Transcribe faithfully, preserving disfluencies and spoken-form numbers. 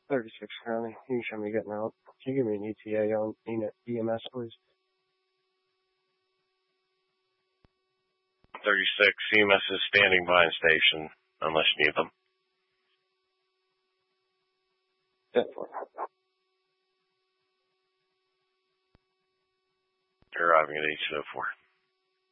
thirty-six currently. You can show me getting out. Can you give me an E T A on E M S, please? thirty-six, E M S is standing by in station, unless you need them. Yeah. You're arriving at H two oh four.